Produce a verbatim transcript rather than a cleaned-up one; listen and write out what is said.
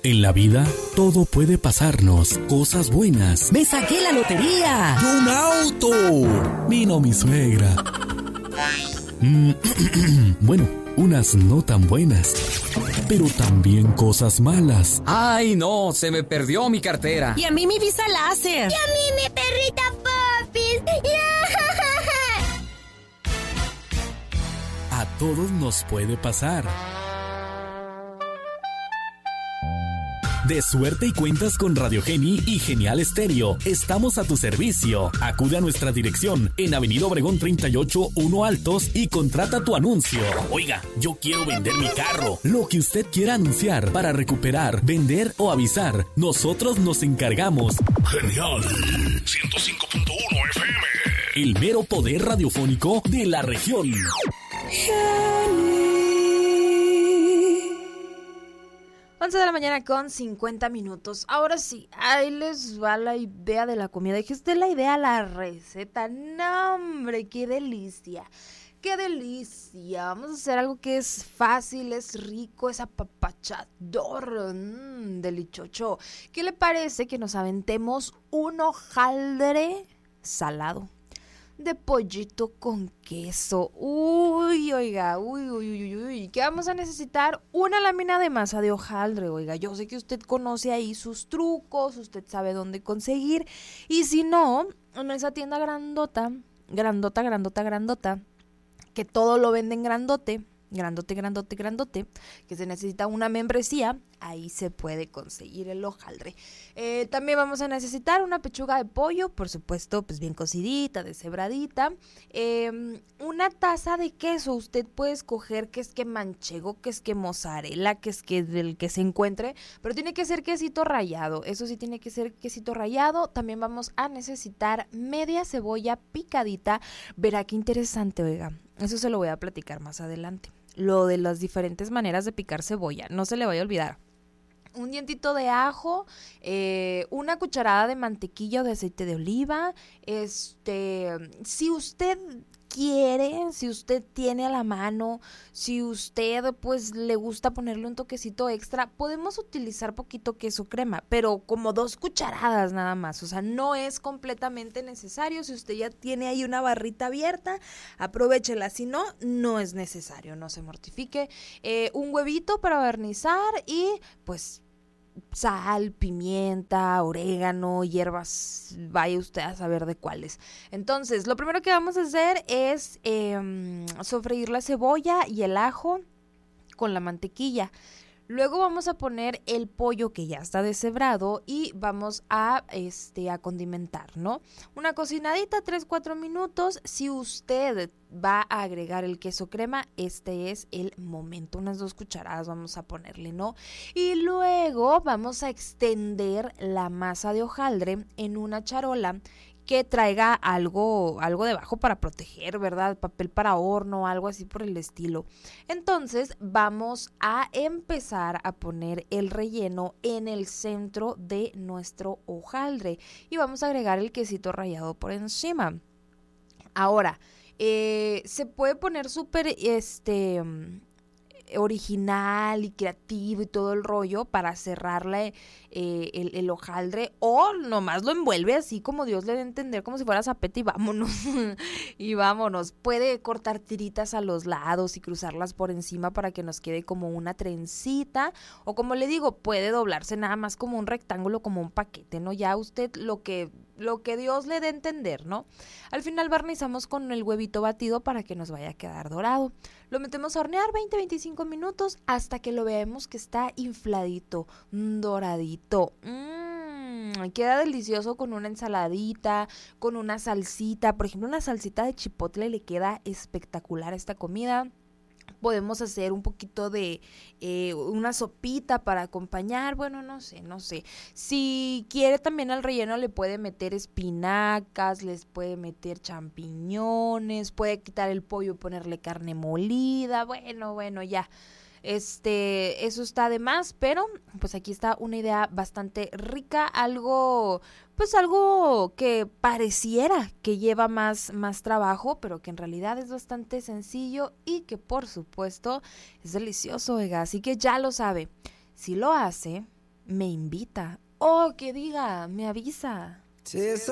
En la vida, todo puede pasarnos. Cosas buenas. ¡Me saqué la lotería! ¡Y un auto! Vino mi suegra. Mm, bueno, unas no tan buenas, pero también cosas malas. ¡Ay, no! Se me perdió mi cartera. Y a mí mi visa láser. Y a mí mi perrita Popis. A todos nos puede pasar. De suerte y cuentas con Radio Geni y Genial Estéreo. Estamos a tu servicio. Acude a nuestra dirección en Avenida Obregón treinta y ocho, uno Altos y contrata tu anuncio. Oiga, yo quiero vender mi carro. Lo que usted quiera anunciar para recuperar, vender o avisar, nosotros nos encargamos. Genial ciento cinco punto uno F M. El mero poder radiofónico de la región. once de la mañana con cincuenta minutos. Ahora sí, ahí les va la idea de la comida. Dijiste la idea, la receta. ¡No, hombre! ¡Qué delicia! ¡Qué delicia! Vamos a hacer algo que es fácil, es rico, es apapachador. Mmm, delichocho. ¿Qué le parece que nos aventemos un hojaldre salado de pollito con queso? Uy, oiga, uy, uy, uy, uy. ¿Qué vamos a necesitar? Una lámina de masa de hojaldre, oiga. Yo sé que usted conoce ahí sus trucos, usted sabe dónde conseguir. Y si no, en esa tienda grandota, grandota, grandota, grandota, que todo lo venden grandote, grandote, grandote, grandote, que se necesita una membresía, ahí se puede conseguir el hojaldre. Eh, también vamos a necesitar una pechuga de pollo, por supuesto, pues bien cocidita, deshebradita. Eh, una taza de queso, usted puede escoger que es que manchego, que es que mozzarella, que es que del que se encuentre, pero tiene que ser quesito rallado, eso sí tiene que ser quesito rallado. También vamos a necesitar media cebolla picadita. Verá qué interesante, oiga, eso se lo voy a platicar más adelante. Lo de las diferentes maneras de picar cebolla, no se le vaya a olvidar. Un dientito de ajo, eh, una cucharada de mantequilla o de aceite de oliva. Este, si usted quiere, si usted tiene a la mano, si usted pues le gusta ponerle un toquecito extra, podemos utilizar poquito queso crema, pero como dos cucharadas nada más, o sea, no es completamente necesario. Si usted ya tiene ahí una barrita abierta, aprovéchela, si no, no es necesario, no se mortifique. Eh, un huevito para barnizar y pues sal, pimienta, orégano, hierbas, vaya usted a saber de cuáles. Entonces, lo primero que vamos a hacer es eh, sofreír la cebolla y el ajo con la mantequilla. Luego vamos a poner el pollo que ya está deshebrado y vamos a, este, a condimentar, ¿no? Una cocinadita, tres, cuatro minutos. Si usted va a agregar el queso crema, este es el momento. Unas dos cucharadas vamos a ponerle, ¿no? Y luego vamos a extender la masa de hojaldre en una charola que traiga algo, algo debajo para proteger, ¿verdad? Papel para horno, algo así por el estilo. Entonces vamos a empezar a poner el relleno en el centro de nuestro hojaldre y vamos a agregar el quesito rallado por encima. Ahora, eh, se puede poner súper, este... original y creativo y todo el rollo para cerrarle eh, el, el hojaldre, o nomás lo envuelve así como Dios le dé a entender, como si fuera zapete y vámonos y vámonos. Puede cortar tiritas a los lados y cruzarlas por encima para que nos quede como una trencita, o como le digo, puede doblarse nada más como un rectángulo, como un paquete, ¿no? Ya usted lo que lo que Dios le dé a entender, ¿no? Al final barnizamos con el huevito batido para que nos vaya a quedar dorado. Lo metemos a hornear veinte a veinticinco minutos hasta que lo veamos que está infladito, doradito. Mmm, queda delicioso con una ensaladita, con una salsita. Por ejemplo, una salsita de chipotle le queda espectacular a esta comida. Podemos hacer un poquito de eh, una sopita para acompañar, bueno, no sé, no sé. Si quiere también al relleno le puede meter espinacas, les puede meter champiñones, puede quitar el pollo y ponerle carne molida, bueno, bueno, ya. Este, eso está de más, pero pues aquí está una idea bastante rica, algo, pues algo que pareciera que lleva más, más trabajo, pero que en realidad es bastante sencillo y que por supuesto es delicioso, oiga, así que ya lo sabe. Si lo hace, me invita. O que diga, me avisa. Sí,